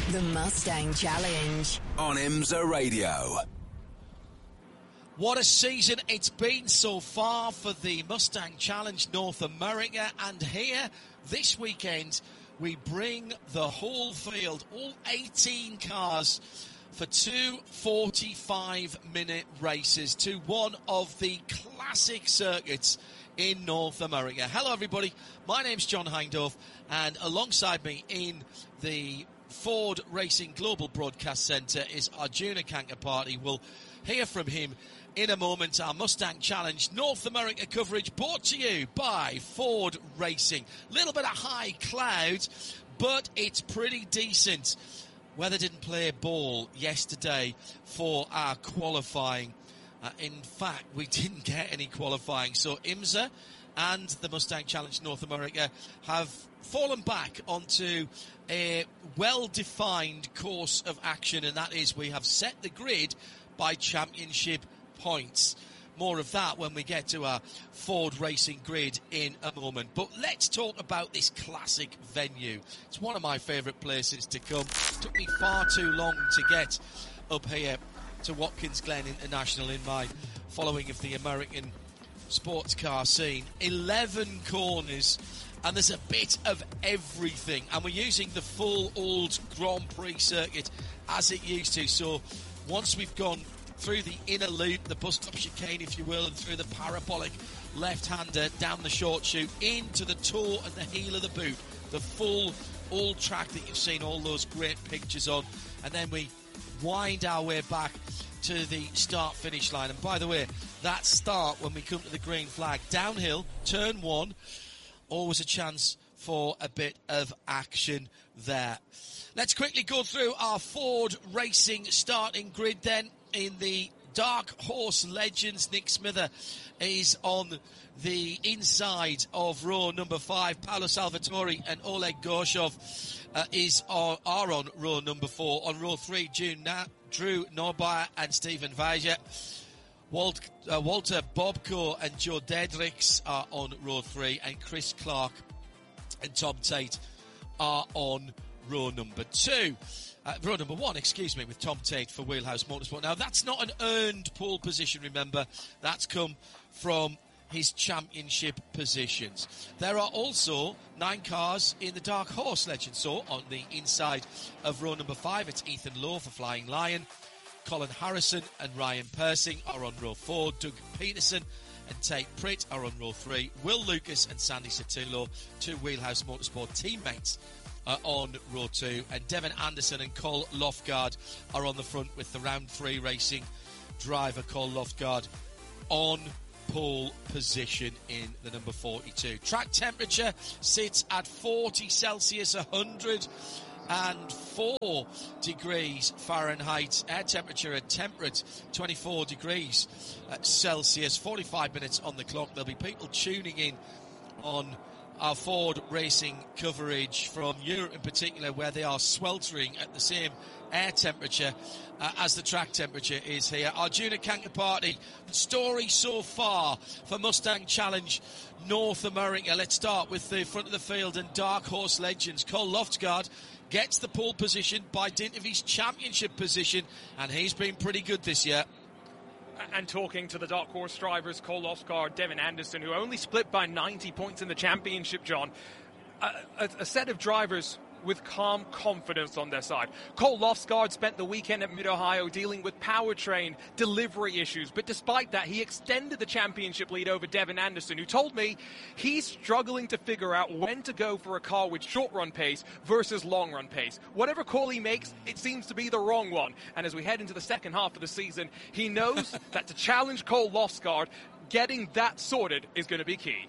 The Mustang Challenge on IMSA Radio. What a season it's been so far for the Mustang Challenge North America, and here this weekend we bring the whole field, all 18 cars, for two 45-minute races to one of the classic circuits in North America. Hello everybody, my name's John Hindorf, and alongside me in the Ford Racing Global Broadcast Centre is Arjuna Kankaparty. We'll hear from him in a moment. Our Mustang Challenge North America coverage brought to you by Ford Racing. Little bit of high cloud, but it's pretty decent. Weather didn't play ball yesterday for our qualifying. In fact, we didn't get any qualifying. So IMSA and the Mustang Challenge North America have fallen back onto a well-defined course of action, and that is we have set the grid by championship points. More of that when we get to our Ford Racing grid in a moment. But let's talk about this classic venue. It's one of my favourite places to come. It took me far too long to get up here to Watkins Glen International in my following of the American sports car scene. 11 corners, and there's a bit of everything. And we're using the full old Grand Prix circuit as it used to. So once we've gone through the inner loop, the bus stop chicane, if you will, and through the parabolic left-hander, down the short chute, into the toe and the heel of the boot, the full old track that you've seen all those great pictures on, and then we wind our way back to the start-finish line. And by the way, that start, when we come to the green flag, downhill, turn one, always a chance for a bit of action there. Let's quickly go through our Ford Racing starting grid then. In the Dark Horse Legends, Nick Smither is on the inside of row number 5. Paolo Salvatore and Oleg Gorshov are on row number 4. On row 3, Drew Norbeyer and Stephen Weiger. Walter Bobko and Joe Dedricks are on row 3, and Chris Clark and Tom Tate are on row number 2. Row number 1, with Tom Tate for Wheelhouse Motorsport. Now, that's not an earned pole position, remember. That's come from his championship positions. There are also 9 cars in the Dark Horse Legend. So, on the inside of row number 5, it's Ethan Lowe for Flying Lion. Colin Harrison and Ryan Persing are on row 4. Doug Peterson and Tate Pritt are on row 3. Will Lucas and Sandy Sotelo, 2 Wheelhouse Motorsport teammates, on row 2, and Devin Anderson and Cole Lofgard are on the front with the round 3 racing driver Cole Lofgard on pole position in the number 42. Track temperature sits at 40 Celsius, 104 degrees Fahrenheit. Air temperature at temperate 24 degrees Celsius. 45 minutes on the clock. There'll be people tuning in on our Ford Racing coverage from Europe in particular, where they are sweltering at the same air temperature as the track temperature is here. Arjuna Kankaparty, the story so far for Mustang Challenge North America. Let's start with the front of the field and Dark Horse Legends. Cole Lofgard gets the pole position by dint of his championship position, and he's been pretty good this year. And talking to the Dark Horse drivers, Cole Lofgard, Devin Anderson, who only split by 90 points in the championship, John. A set of drivers with calm confidence on their side. Cole Lofgard spent the weekend at Mid-Ohio dealing with powertrain delivery issues, but despite that, he extended the championship lead over Devin Anderson, who told me he's struggling to figure out when to go for a car with short-run pace versus long-run pace. Whatever call he makes, it seems to be the wrong one. And as we head into the second half of the season, he knows that to challenge Cole Lofgard, getting that sorted is going to be key.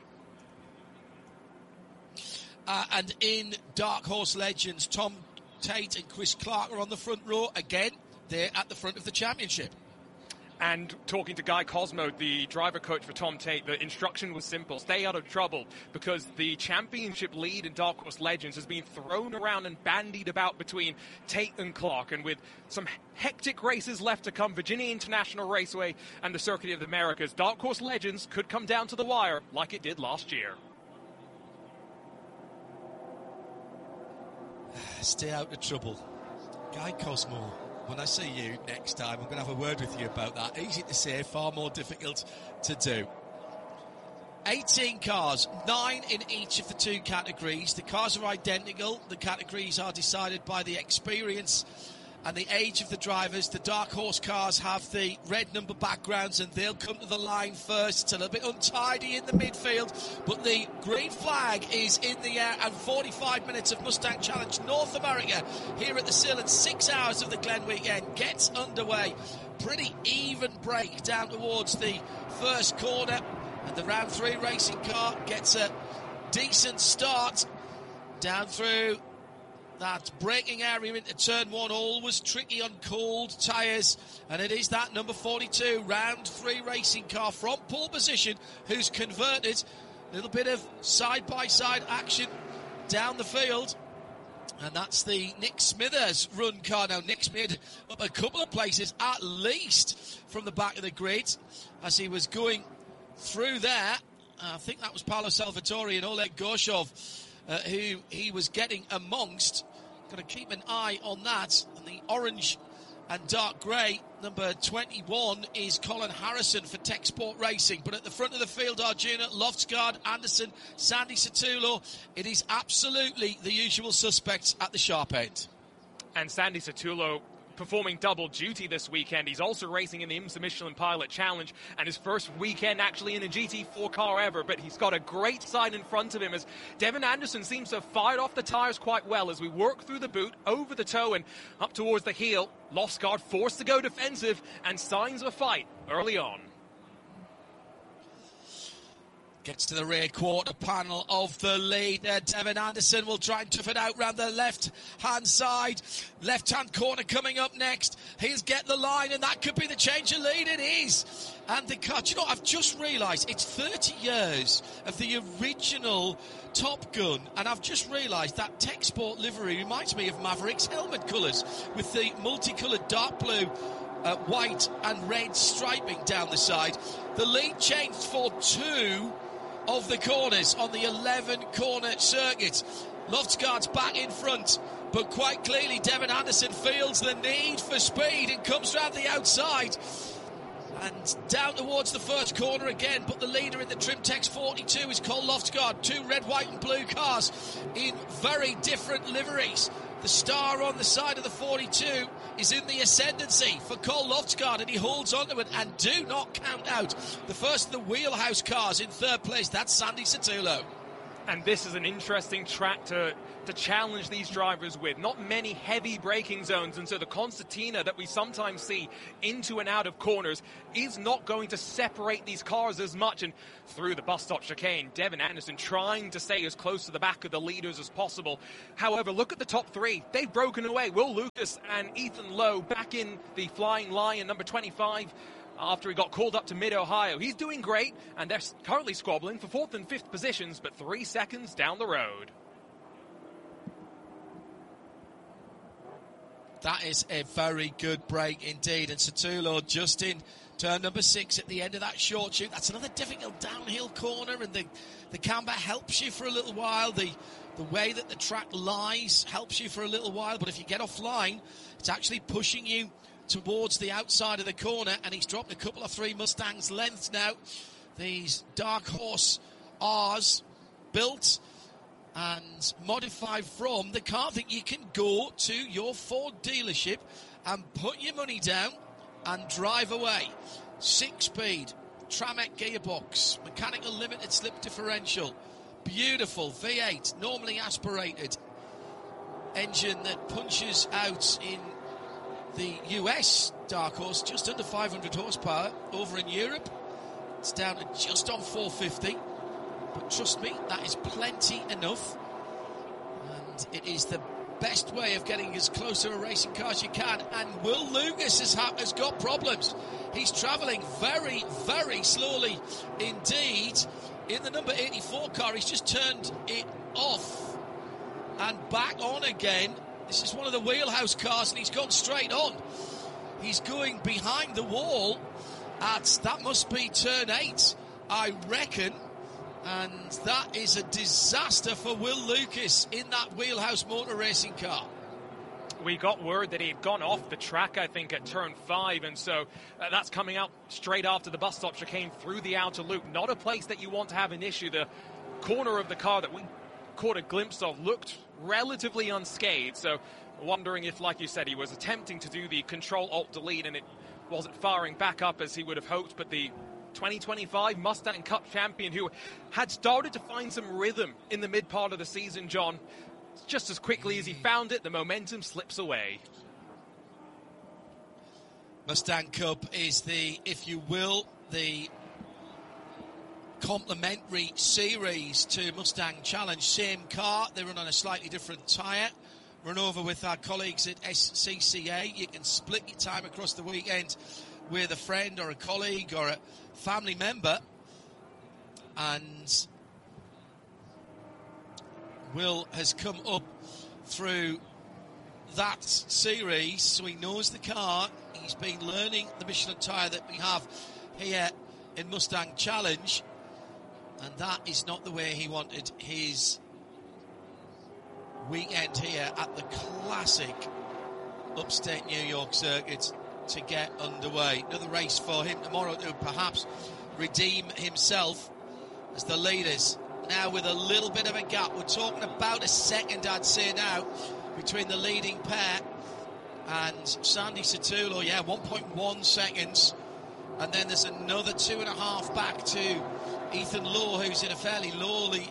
And in Dark Horse Legends, Tom Tate and Chris Clark are on the front row. Again, they're at the front of the championship. And talking to Guy Cosmo, the driver coach for Tom Tate, the instruction was simple. Stay out of trouble, because the championship lead in Dark Horse Legends has been thrown around and bandied about between Tate and Clark. And with some hectic races left to come, Virginia International Raceway and the Circuit of the Americas, Dark Horse Legends could come down to the wire like it did last year. Stay out of trouble. Guy Cosmo, when I see you next time, I'm going to have a word with you about that. Easy to say, far more difficult to do. 18 cars, 9 in each of the 2 categories. The cars are identical. The categories are decided by the experience and the age of the drivers. The Dark Horse cars have the red number backgrounds and they'll come to the line first. It's a little bit untidy in the midfield, but the green flag is in the air, and 45 minutes of Mustang Challenge North America here at the Sill and 6 hours of the Glen weekend gets underway. Pretty even break down towards the first corner, and the round 3 racing car gets a decent start down through that braking area into turn 1. Always tricky on cold tyres, and it is that number 42 round 3 racing car from pole position who's converted. A little bit of side-by-side action down the field, and that's the Nick Smithers run car. Now Nick's made up a couple of places at least from the back of the grid as he was going through there. I think that was Paolo Salvatore and Oleg Gorshov who he was getting amongst. Got to keep an eye on that. And the orange and dark grey, number 21, is Colin Harrison for Tech Sport Racing. But at the front of the field are Gina Loftsgaard, Anderson, Sandy Satulo. It is absolutely the usual suspects at the sharp end. And Sandy Satulo performing double duty this weekend. He's also racing in the IMSA Michelin Pilot Challenge, and his first weekend actually in a GT4 car ever, but he's got a great side in front of him as Devin Anderson seems to have fired off the tyres quite well as we work through the boot, over the toe and up towards the heel. Loftsgaard forced to go defensive, and signs of a fight early on. Gets to the rear quarter panel of the leader. Devin Anderson will try and tough it out round the left-hand side. Left-hand corner coming up next. He'll get the line, and that could be the change of lead. It is. And the car, do you know, I've just realised it's 30 years of the original Top Gun, and I've just realised that Tech Sport livery reminds me of Maverick's helmet colours with the multicoloured dark blue, white and red striping down the side. The lead changed for 2 of the corners on the 11 corner circuit. Loftsgaard's back in front, but quite clearly Devin Anderson feels the need for speed and comes round the outside and down towards the first corner again. But the leader in the Trimtex 42 is Cole Loftsgaard. 2 red, white and blue cars in very different liveries. The star on the side of the 42 is in the ascendancy for Cole Loftsgaard, and he holds onto it. And do not count out the first of the wheelhouse cars in third place. That's Sandy Satulo. And this is an interesting track to challenge these drivers with. Not many heavy braking zones, and so the concertina that we sometimes see into and out of corners is not going to separate these cars as much. And through the bus stop chicane, Devin Anderson trying to stay as close to the back of the leaders as possible. However, look at the top 3. They've broken away. Will Lucas and Ethan Lowe back in the Flying Lion, number 25, after he got called up to Mid-Ohio. He's doing great, and they're currently squabbling for 4th and 5th positions, but 3 seconds down the road. That is a very good break indeed, and Satulo just in turn number 6 at the end of that short chute. That's another difficult downhill corner, and the camber helps you for a little while. The way that the track lies helps you for a little while, but if you get offline, it's actually pushing you towards the outside of the corner, and he's dropped a couple of 3 Mustangs lengths now. These Dark Horse R's built and modified from the car that you can go to your Ford dealership and put your money down and drive away. 6-speed Tramek gearbox, mechanical limited slip differential, beautiful V8, normally aspirated engine that punches out in the US Dark Horse just under 500 horsepower. Over in Europe it's down to just on 450, but trust me, that is plenty enough, and it is the best way of getting as close to a racing car as you can. And Will Lucas has got problems. He's travelling very, very slowly indeed in the number 84 car. He's just turned it off and back on again. This is one of the wheelhouse cars, and he's gone straight on. He's going behind the wall at, that must be turn 8, I reckon. And that is a disaster for Will Lucas in that wheelhouse motor racing car. We got word that he had gone off the track, I think, at turn 5, and so that's coming out straight after the bus stop chicane through the outer loop. Not a place that you want to have an issue. The corner of the car that we caught a glimpse of looked relatively unscathed, so wondering if, like you said, he was attempting to do the Control-Alt-Delete and it wasn't firing back up as he would have hoped, but the 2025 Mustang Cup champion, who had started to find some rhythm in the mid part of the season, John, just as quickly as he found it, the momentum slips away. Mustang Cup is the, if you will, the complementary series to Mustang Challenge. Same car, they run on a slightly different tyre. Run over with our colleagues at SCCA. You can split your time across the weekend with a friend or a colleague or a family member. And Will has come up through that series, so he knows the car. He's been learning the Michelin tyre that we have here in Mustang Challenge, and that is not the way he wanted his weekend here at the classic upstate New York circuit to get underway. Another race for him tomorrow to perhaps redeem himself as the leaders. Now with a little bit of a gap, we're talking about a second, I'd say now, between the leading pair and Sandy Satullo. 1.1 seconds, and then there's another 2.5 back to Ethan Lowe, who's in a fairly lonely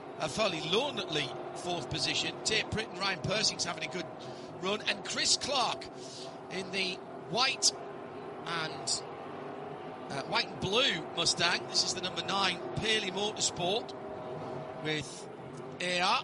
fourth position. Tate Pritt and Ryan Persing's having a good run, and Chris Clark in the white and blue Mustang. This is the number 9 Paley Motorsport with AR,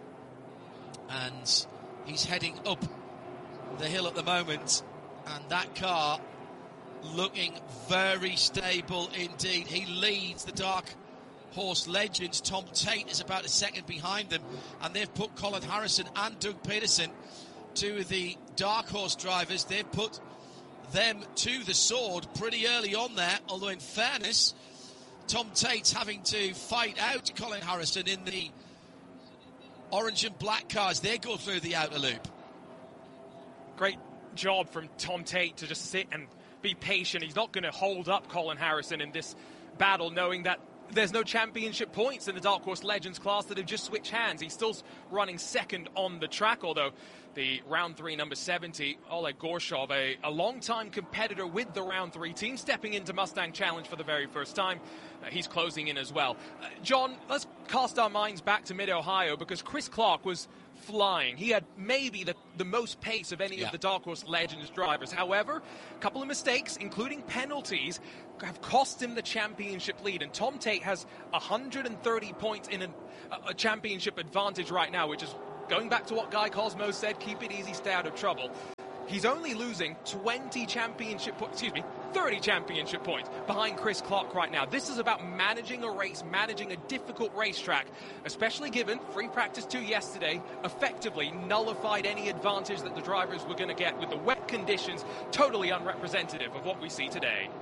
and he's heading up the hill at the moment, and that car looking very stable indeed. He leads the Dark Horse Legends. Tom Tate is about a second behind them, and they've put Colin Harrison and Doug Peterson, two of the Dark Horse drivers, they've put them to the sword pretty early on there, although in fairness, Tom Tate's having to fight out Colin Harrison in the orange and black cars. They go through the outer loop. Great job from Tom Tate to just sit and be patient. He's not going to hold up Colin Harrison in this battle, knowing that there's no championship points in the Dark Horse Legends class that have just switched hands. He's still running second on the track, although the round 3 number 70, Oleg Gorshov, a long-time competitor with the round 3 team, stepping into Mustang Challenge for the very first time. He's closing in as well. John, let's cast our minds back to Mid-Ohio, because Chris Clark was flying. He had maybe the most pace of any of the Dark Horse Legends drivers. However, a couple of mistakes, including penalties, have cost him the championship lead. And Tom Tate has 130 points in a championship advantage right now, which is, going back to what Guy Cosmo said, keep it easy, stay out of trouble. He's only losing 30 championship points behind Chris Clark right now. This is about managing a race, managing a difficult racetrack, especially given Free Practice 2 yesterday effectively nullified any advantage that the drivers were going to get with the wet conditions, totally unrepresentative of what we see today.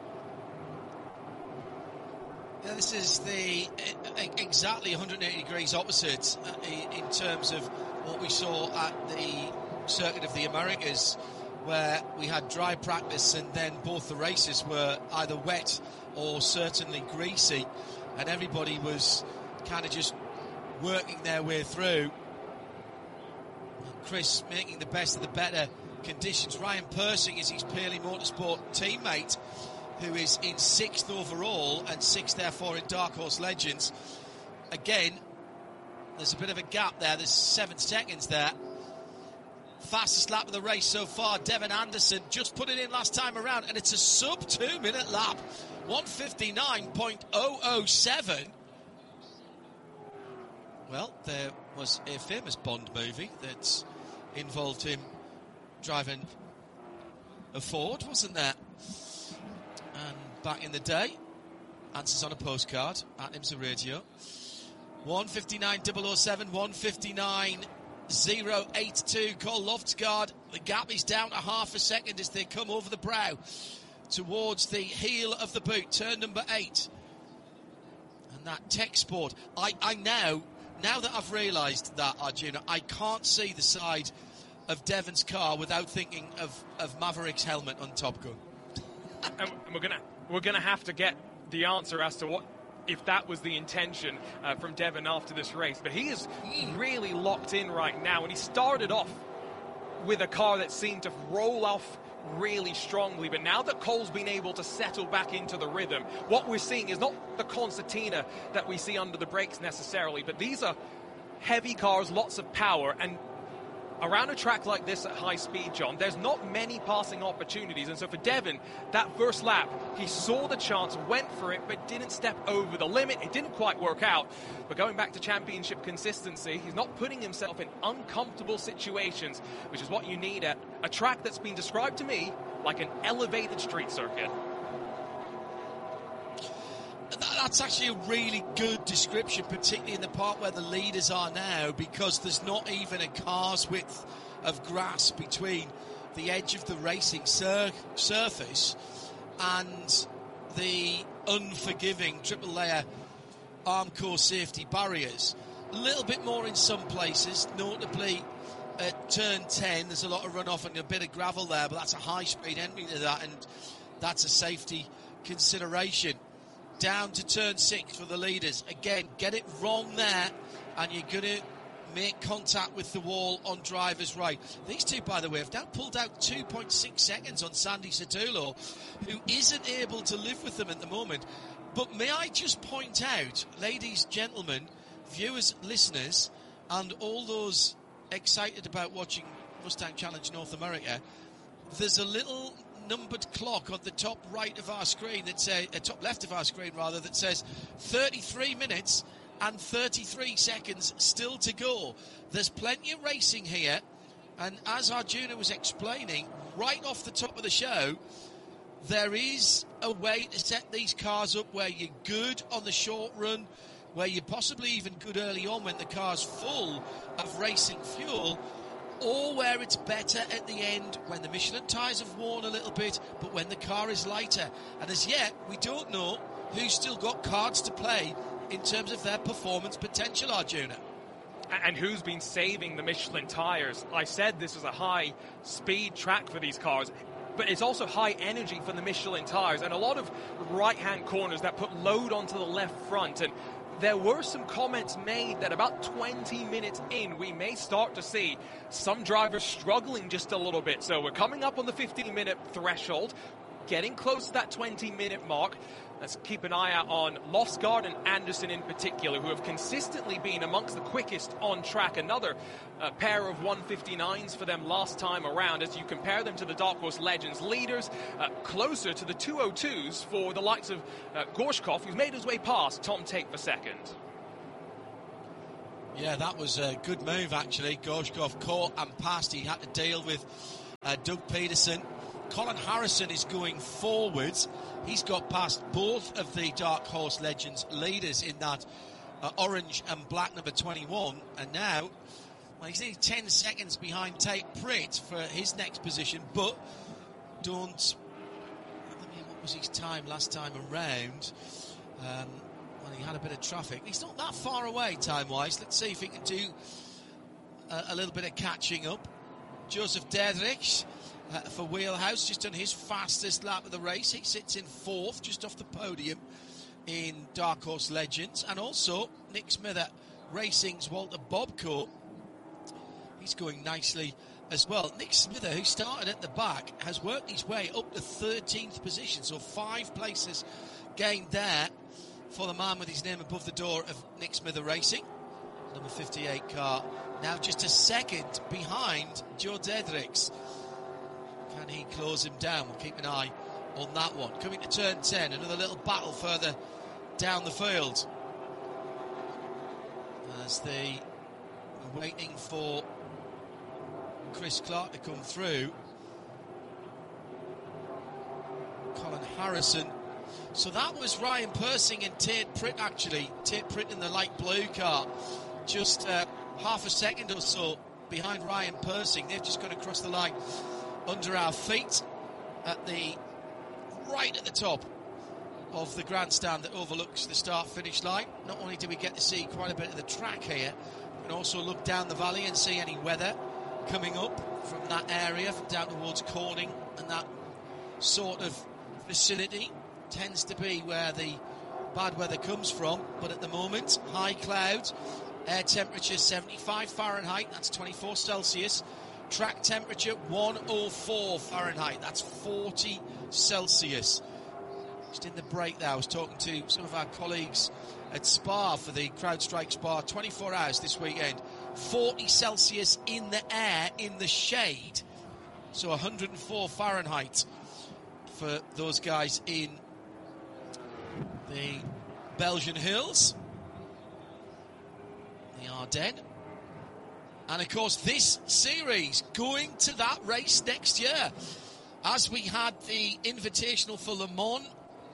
Yeah, this is the exactly 180 degrees opposite in terms of what we saw at the Circuit of the Americas, where we had dry practice and then both the races were either wet or certainly greasy, and everybody was kind of just working their way through. Chris making the best of the better conditions. Ryan Persing is his Paley Motorsport teammate, who is in 6th overall and 6th therefore in Dark Horse Legends. Again, there's a bit of a gap there. There's 7 seconds there. Fastest lap of the race so far, Devin Anderson just put it in last time around, and it's a sub 2 minute lap, 1:59.007. Well, there was a famous Bond movie that involved him driving a Ford, wasn't there? And back in the day, answers on a postcard at IMSA Radio. 1:59.007, 1:59.082. Cole Loftsgaard. The gap is down to half a second as they come over the brow towards the heel of the boot, turn number 8. And that Tech Sport. I now that I've realised that, Arjuna, I can't see the side of Devon's car without thinking of Maverick's helmet on Top Gun. And we're gonna have to get the answer as to what, if that was the intention from Devon after this race. But he is really locked in right now, and he started off with a car that seemed to roll off really strongly, but now that Cole's been able to settle back into the rhythm, what we're seeing is not the concertina that we see under the brakes necessarily, but these are heavy cars, lots of power, and around a track like this at high speed, John, there's not many passing opportunities. And so for Devon, that first lap, he saw the chance, went for it, but didn't step over the limit. It didn't quite work out. But going back to championship consistency, he's not putting himself in uncomfortable situations, which is what you need at a track that's been described to me like an elevated street circuit. That's actually a really good description, particularly in the part where the leaders are now, because there's not even a car's width of grass between the edge of the racing surface and the unforgiving triple-layer Armco safety barriers. A little bit more in some places, notably at turn 10, there's a lot of runoff and a bit of gravel there, but that's a high-speed entry to that, and that's a safety consideration. Down to turn 6 for the leaders. Again, get it wrong there, and you're going to make contact with the wall on driver's right. These two, by the way, have now pulled out 2.6 seconds on Sandy Satulo, who isn't able to live with them at the moment. But may I just point out, ladies, gentlemen, viewers, listeners, and all those excited about watching Mustang Challenge North America, there's a little numbered clock on the top right of our screen that says, top left of our screen rather, that says 33 minutes and 33 seconds still to go. There's plenty of racing here, and as Arjuna was explaining right off the top of the show, there is a way to set these cars up where you're good on the short run, where you're possibly even good early on when the car's full of racing fuel, or where it's better at the end when the Michelin tyres have worn a little bit, but when the car is lighter. And as yet, we don't know who's still got cards to play in terms of their performance potential, Arjuna. And who's been saving the Michelin tyres. I said this is a high-speed track for these cars, but it's also high energy for the Michelin tyres, and a lot of right-hand corners that put load onto the left front. And there were some comments made that about 20 minutes in, we may start to see some drivers struggling just a little bit. So we're coming up on the 15-minute threshold, getting close to that 20-minute mark. Let's keep an eye out on Lofsgaard and Anderson in particular, who have consistently been amongst the quickest on track. Another pair of 159s for them last time around, as you compare them to the Dark Horse Legends leaders, closer to the 202s for the likes of Gorshkov, who's made his way past Tom Tate for second. Yeah, that was a good move, actually. Gorshkov caught and passed. He had to deal with Doug Peterson. Colin Harrison is going forwards. He's got past both of the Dark Horse Legends leaders in that orange and black number 21. And now, well, he's nearly 10 seconds behind Tate Pritt for his next position. But what was his time last time around? Well, he had a bit of traffic. He's not that far away time-wise. Let's see if he can do a little bit of catching up. Joseph Dedrich for Wheelhouse, just done his fastest lap of the race. He sits in 4th, just off the podium in Dark Horse Legends. And also Nick Smither Racing's Walter Bobco. He's going nicely as well. Nick Smither, who started at the back, has worked his way up to 13th position, so 5 places gained there for the man with his name above the door of Nick Smither Racing. Number 58 car, now just a second behind Joe Dedricks. Can he close him down? We'll keep an eye on that one. Coming to turn 10, another little battle further down the field, as they are waiting for Chris Clark to come through. Colin Harrison. So that was Ryan Persing and Tate Pritt, actually. Tate Pritt in the light blue car, just half a second or so behind Ryan Persing. They've just got to cross the line under our feet right at the top of the grandstand that overlooks the start-finish line. Not only do we get to see quite a bit of the track here, we can also look down the valley and see any weather coming up from that area, from down towards Corning, and that sort of vicinity tends to be where the bad weather comes from. But at the moment, high clouds, air temperature 75 Fahrenheit, that's 24 Celsius. Track temperature 104 Fahrenheit, that's 40 Celsius. Just in the break there, I was talking to some of our colleagues at Spa for the CrowdStrike Spa 24 hours this weekend. 40 Celsius in the air, in the shade. So 104 Fahrenheit for those guys in the Belgian hills, the Ardennes. And of course this series going to that race next year, as we had the Invitational for Le Mans,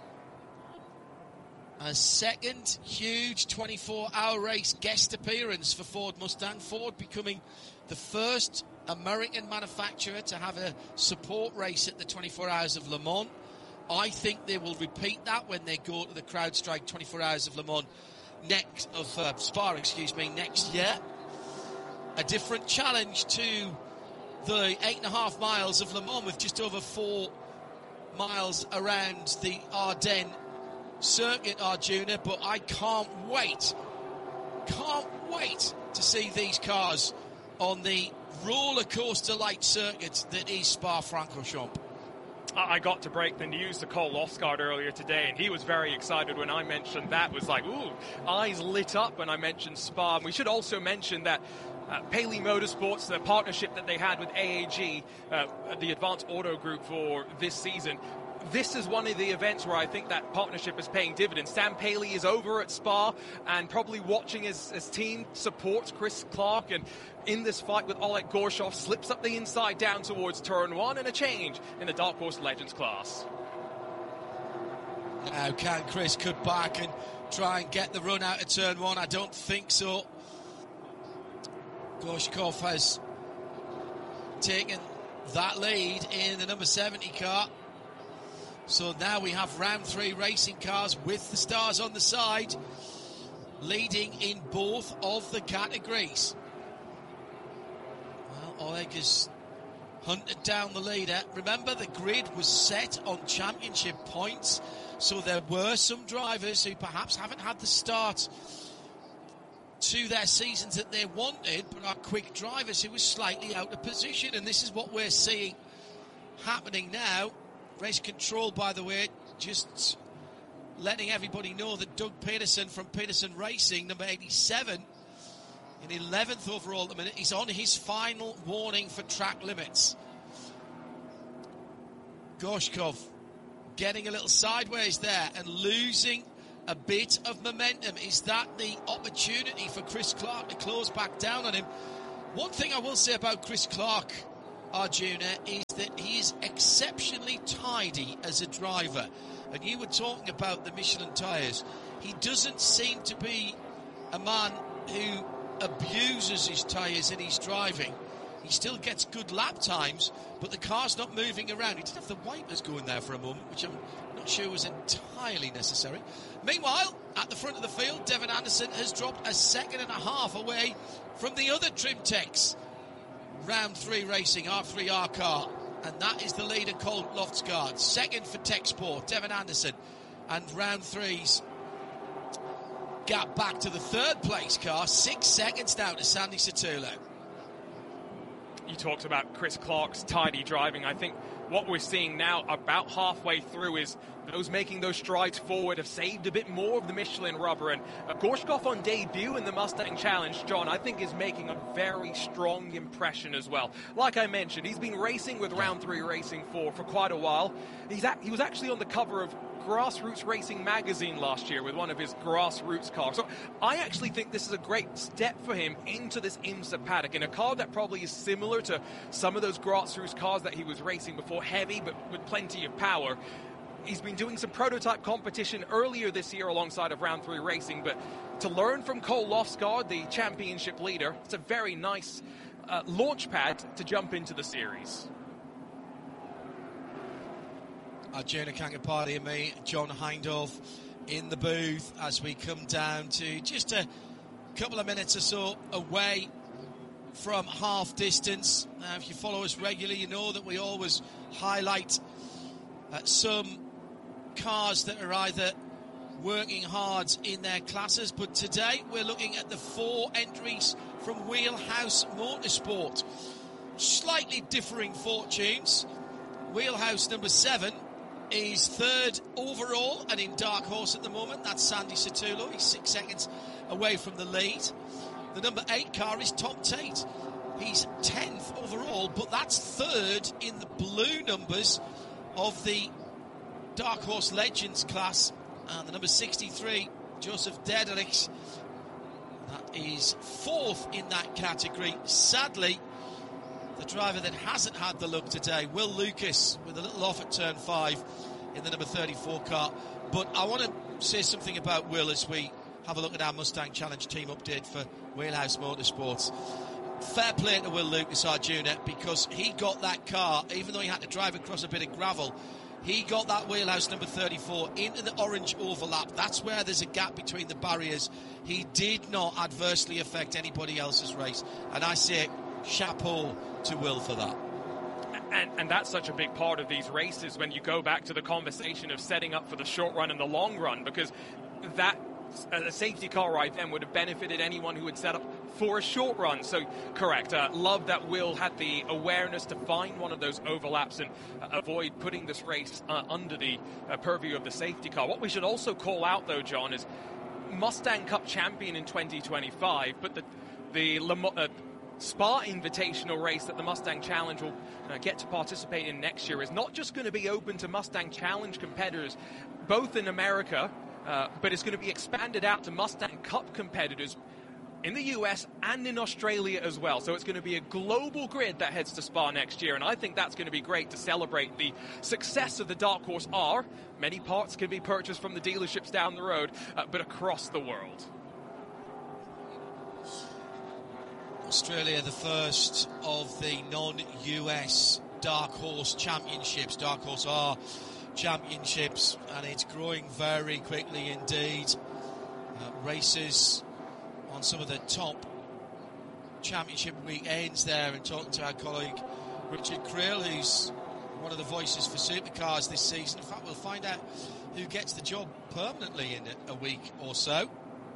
a second huge 24-hour race guest appearance for Ford Mustang. Ford becoming the first American manufacturer to have a support race at the 24 Hours of Le Mans. I think they will repeat that when they go to the CrowdStrike 24 Hours of Le Mans Spa, next year. A different challenge to the 8.5 miles of Le Mans, with just over 4 miles around the Ardennes circuit, Arjuna, but I can't wait to see these cars on the roller coaster like circuit that is Spa-Francorchamps. I got to break the news to Cole Lofsgaard earlier today, and he was very excited when I mentioned that. Was like, ooh, eyes lit up when I mentioned Spa. And we should also mention that Paley Motorsports, the partnership that they had with AAG, the Advanced Auto Group for this season, this is one of the events where I think that partnership is paying dividends. Sam Paley is over at Spa and probably watching his team supports Chris Clark, and in this fight with Oleg Gorshov, slips up the inside down towards turn 1, and a change in the Dark Horse Legends class. Now can Chris cut back and try and get the run out of turn 1? I don't think so. Gorshkov has taken that lead in the number 70 car. So now we have round 3 racing cars with the stars on the side, leading in both of the categories. Well, Oleg has hunted down the leader. Remember, the grid was set on championship points, so there were some drivers who perhaps haven't had the start to their seasons that they wanted, but are quick drivers who were slightly out of position, and this is what we're seeing happening now. Race control, by the way, just letting everybody know that Doug Peterson from Peterson Racing, number 87, in 11th overall at the minute, is on his final warning for track limits. Gorshkov getting a little sideways there and losing a bit of momentum. Is that the opportunity for Chris Clark to close back down on him? One thing I will say about Chris Clark, Arjuna, is that he is exceptionally tidy as a driver. And you were talking about the Michelin tyres. He doesn't seem to be a man who abuses his tyres in his driving. He still gets good lap times, but the car's not moving around. He did have the wipers going there for a moment, which I'm not sure was entirely necessary. Meanwhile, at the front of the field, Devin Anderson has dropped a second and a half away from the other Trim Techs. Round 3 racing, R3R car, and that is the leader, Cole Lofsgaard. Second for Tech Sport, Devin Anderson, and round 3's gap back to the 3rd place car, 6 seconds now to Sandy Satula. You talked about Chris Clark's tidy driving. I think what we're seeing now about halfway through is those making those strides forward have saved a bit more of the Michelin rubber. And Gorshkov on debut in the Mustang Challenge, John, I think is making a very strong impression as well. Like I mentioned, he's been racing with Round 3 Racing for quite a while. He was actually on the cover of Grassroots Racing magazine last year with one of his Grassroots cars. So I actually think this is a great step for him into this IMSA paddock, in a car that probably is similar to some of those Grassroots cars that he was racing before, heavy but with plenty of power. He's been doing some prototype competition earlier this year alongside of Round 3 Racing, but to learn from Cole Lofsgaard, the championship leader, it's a very nice launch pad to jump into the series. Arjuna Kangapati and me, John Hindhaugh, in the booth as we come down to just a couple of minutes or so away from half distance. Now, if you follow us regularly, you know that we always highlight some cars that are either working hard in their classes, but today we're looking at the 4 entries from Wheelhouse Motorsport. Slightly differing fortunes. Wheelhouse number 7 is 3rd overall and in dark horse at the moment. That's Sandy Satulo. He's 6 seconds away from the lead. The number 8 car is Tom Tate. He's 10th overall, but that's 3rd in the blue numbers of the Dark Horse Legends class. And the number 63, Joseph Dederichs, that is 4th in that category. Sadly, the driver that hasn't had the look today, Will Lucas, with a little off at turn 5 in the number 34 car. But I want to say something about Will as we have a look at our Mustang Challenge team update for Wheelhouse Motorsports. Fair play to Will Lucas, our junior, because he got that car, even though he had to drive across a bit of gravel, he got that Wheelhouse number 34 into the orange overlap. That's where there's a gap between the barriers. He did not adversely affect anybody else's race. And I say chapeau to Will for that. And that's such a big part of these races when you go back to the conversation of setting up for the short run and the long run, because that a safety car ride then would have benefited anyone who had set up for a short run. So correct. Love that Will had the awareness to find one of those overlaps and avoid putting this race under the purview of the safety car. What we should also call out, though, John, is Mustang Cup champion in 2025, but the Spa Invitational race that the Mustang Challenge will get to participate in next year is not just going to be open to Mustang Challenge competitors, both in America, but it's going to be expanded out to Mustang Cup competitors in the US and in Australia as well. So it's going to be a global grid that heads to Spa next year, and I think that's going to be great to celebrate the success of the Dark Horse R. Many parts can be purchased from the dealerships down the road, but across the world. Australia, the first of the non-US Dark Horse Championships, Dark Horse R Championships, and it's growing very quickly indeed. Races on some of the top championship weekends there, and talking to our colleague Richard Creel, who's one of the voices for supercars this season. In fact, we'll find out who gets the job permanently in a week or so.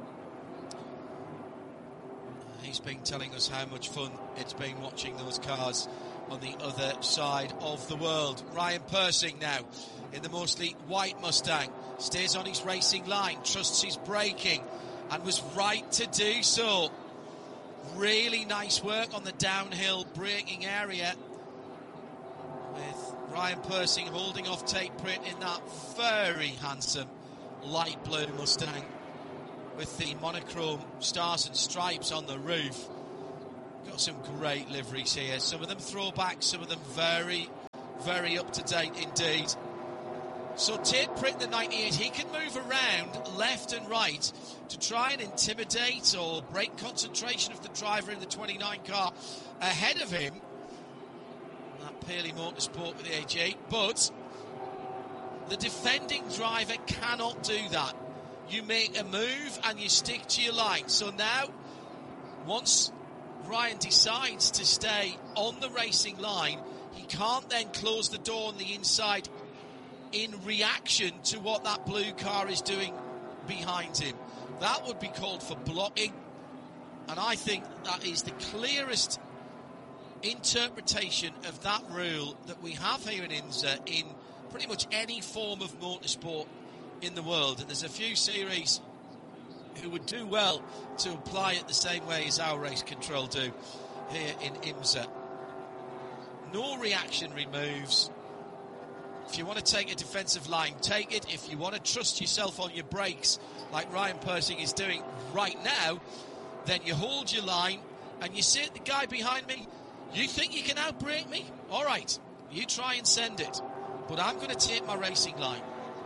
He's been telling us how much fun it's been watching those cars on the other side of the world. Ryan Persing now in the mostly white Mustang, stays on his racing line, trusts his braking, and was right to do so. Really nice work on the downhill braking area, with Ryan Persing holding off Tate Pritt in that very handsome light blue Mustang with the monochrome stars and stripes on the roof. Got some great liveries here. Some of them throwback, some of them very, very up to date indeed. So Tate Pritt, the 98, he can move around left and right to try and intimidate or break concentration of the driver in the 29 car ahead of him. That Paley Motorsport with the AG8, but the defending driver cannot do that. You make a move and you stick to your line. So now, once Ryan decides to stay on the racing line, he can't then close the door on the inside in reaction to what that blue car is doing behind him. That would be called for blocking, and I think that is the clearest interpretation of that rule that we have here in IMSA in pretty much any form of motorsport in the world. And there's a few series who would do well to apply it the same way as our race control do here in IMSA. No reactionary moves. If you want to take a defensive line, take it. If you want to trust yourself on your brakes, like Ryan Persing is doing right now, then you hold your line and you say to the guy behind me, you think you can outbrake me? All right, you try and send it, but I'm going to take my racing line.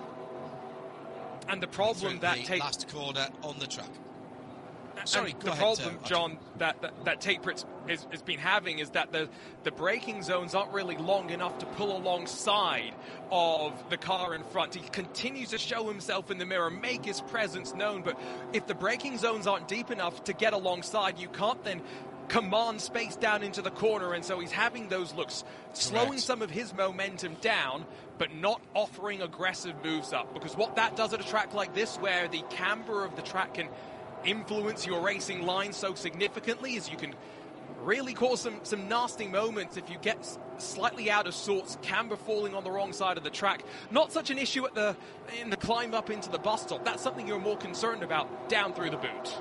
And the problem that Tate last corner on the track. Sorry, the problem, John, that Tate Pritt has been having is that the braking zones aren't really long enough to pull alongside of the car in front. He continues to show himself in the mirror, make his presence known, but if the braking zones aren't deep enough to get alongside, you can't then command space down into the corner, and so he's having those looks, slowing some of his momentum down, but not offering aggressive moves up. Because what that does at a track like this, where the camber of the track can influence your racing line so significantly, is you can really cause some nasty moments if you get slightly out of sorts, camber falling on the wrong side of the track. Not such an issue in the climb up into the bus stop. That's something you're more concerned about down through the boot.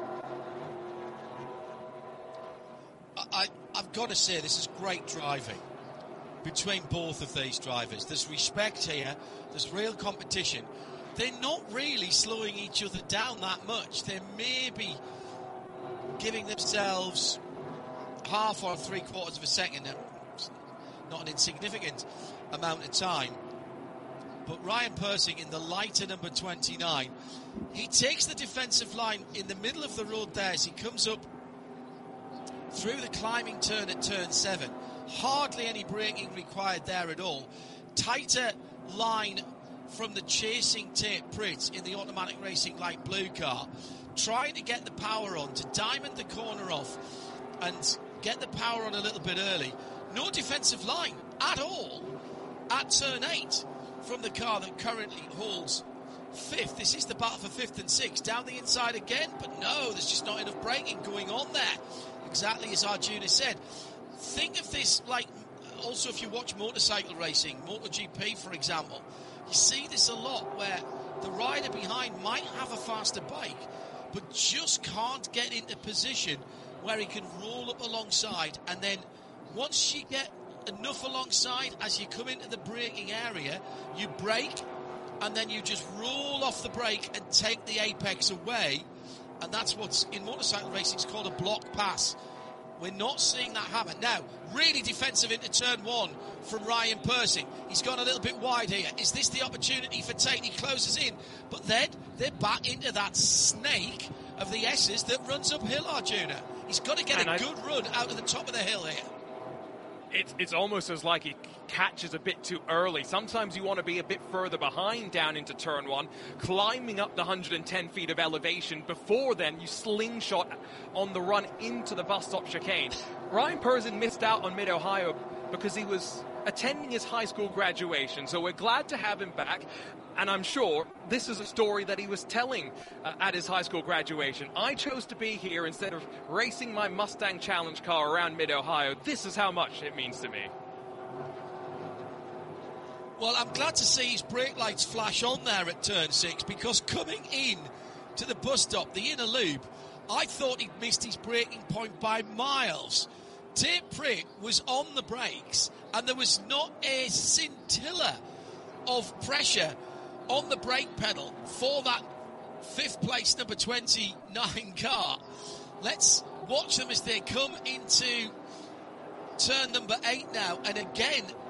I've got to say, this is great driving between both of these drivers. There's respect here. There's real competition. They're not really slowing each other down that much. They're maybe giving themselves half or 3/4 of a second, not an insignificant amount of time. But Ryan Persing in the lighter number 29, he takes the defensive line in the middle of the road there as he comes up through the climbing turn at turn 7. Hardly any braking required there at all. Tighter line from the chasing Tate Pritt in the automatic racing light blue car, trying to get the power on to diamond the corner off and get the power on a little bit early. No defensive line at all at turn 8 from the car that currently holds 5th. This is the battle for 5th and 6th. Down the inside again, but no, there's just not enough braking going on there. Exactly as Arjuna said. Think of this like also if you watch motorcycle racing, MotoGP for example, you see this a lot where the rider behind might have a faster bike but just can't get into position where he can roll up alongside, and then once you get enough alongside, as you come into the braking area, you brake and then you just roll off the brake and take the apex away, and that's what's in motorcycle racing is called a block pass. We're not seeing that happen. Now, really defensive into turn 1 from Ryan Persing. He's gone a little bit wide here. Is this the opportunity for Tate? He closes in. But then they're back into that snake of the S's that runs uphill, Arjuna. He's got to get a good run out of the top of the hill here. It's almost as like he catches a bit too early. Sometimes you want to be a bit further behind down into turn 1, climbing up the 110 feet of elevation. Before then, you slingshot on the run into the bus stop chicane. Ryan Persing missed out on Mid-Ohio because he was attending his high school graduation, so we're glad to have him back. And I'm sure this is a story that he was telling at his high school graduation. I chose to be here instead of racing my Mustang Challenge car around Mid-Ohio. This is how much it means to me. Well, I'm glad to see his brake lights flash on there at turn 6, because coming in to the bus stop, the inner loop, I thought he'd missed his braking point by miles. Tate Pritt was on the brakes, and there was not a scintilla of pressure on the brake pedal for that 5th place number 29 car. Let's watch them as they come into turn number 8 now, and again